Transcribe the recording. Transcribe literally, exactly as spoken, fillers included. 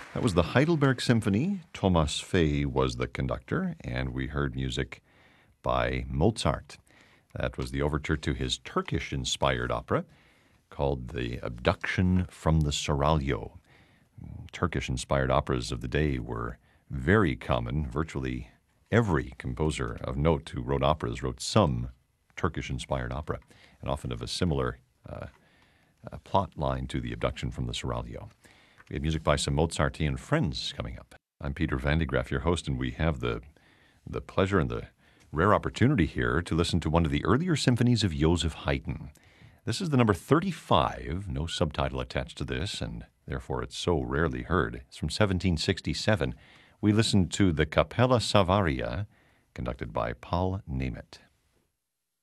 That was the Heidelberg Symphony. Thomas Fay was the conductor, and we heard music by Mozart. That was the overture to his Turkish-inspired opera called The Abduction from the Seraglio. Turkish-inspired operas of the day were very common. Virtually every composer of note who wrote operas wrote some Turkish-inspired opera, and often of a similar uh, uh, plot line to The Abduction from the Seraglio. We have music by some Mozartian friends coming up. I'm Peter Van de Graaff, your host, and we have the the pleasure and the rare opportunity here to listen to one of the earlier symphonies of Joseph Haydn. This is the number thirty-five, no subtitle attached to this, and therefore it's so rarely heard. It's from seventeen sixty-seven. We listened to the Capella Savaria, conducted by Paul Nemeth.